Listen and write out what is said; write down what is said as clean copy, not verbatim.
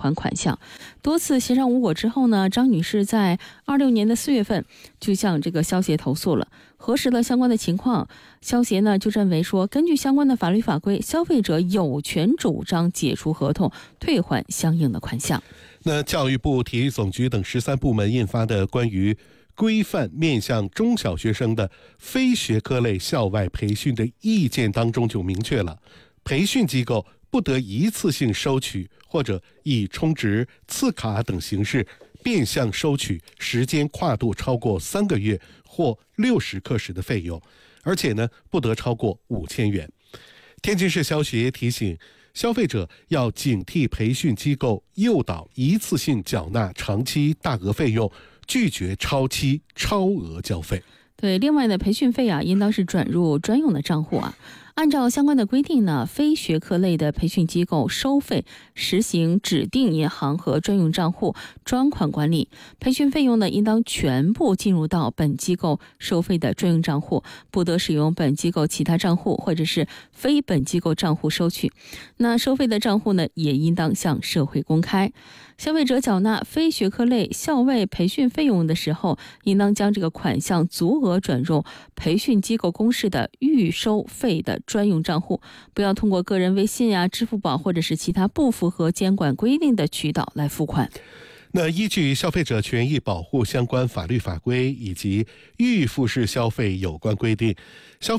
还款项。多次协商无果之后呢，张女士在26年的4月份就向这个消协投诉了。核实了相关的情况，消协呢就认为说，根据相关的法律法规，消费者有权主张解除合同，退还相应的款项。 那教育部、体育总局等13部门印发的关于规范面向中小学生的非学科类校外培训的意见当中就明确了，培训机构不得一次性收取或者以充值、次卡等形式变相收取时间跨度超过3个月或60课时的费用，而且呢不得超过5000元。天津市消协提醒消费者要警惕培训机构诱导一次性缴纳长期大额费用，拒绝超期超额交费。 对，另外呢，培训费应当是转入专用的账户按照相关的规定呢，非学科类的培训机构收费实行指定银行和专用账户专款管理，培训费用呢应当全部进入到本机构收费的专用账户，不得使用本机构其他账户或者是非本机构账户收取。那收费的账户呢也应当向社会公开。消费者缴纳非学科类校外培训费用的时候，应当将这个款项足额转入培训机构公示的预收费的专用账户，不要通过个人微信支付宝或者是其他不符合监管规定的渠道来付款。 那依据消费者权益保护相关法律法规以及预付式消费有关规定，消